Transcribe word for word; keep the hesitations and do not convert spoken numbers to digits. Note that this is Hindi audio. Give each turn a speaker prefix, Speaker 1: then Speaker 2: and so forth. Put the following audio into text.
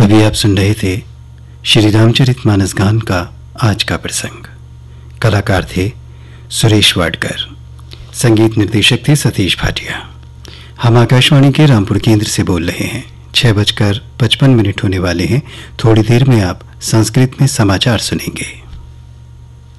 Speaker 1: अभी आप सुन रहे थे श्री रामचरितमानस गान का आज का प्रसंग। कलाकार थे सुरेश वाडकर, संगीत निर्देशक थे सतीश भाटिया। हम आकाशवाणी के रामपुर केंद्र से बोल रहे हैं। छह बजकर पचपन मिनट होने वाले हैं। थोड़ी देर में आप संस्कृत में समाचार सुनेंगे।